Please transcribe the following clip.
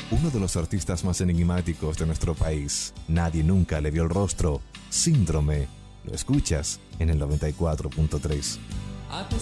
uno de los artistas más enigmáticos de nuestro país. Nadie nunca le vio el rostro. Síndrome. Lo escuchas en el 94.3.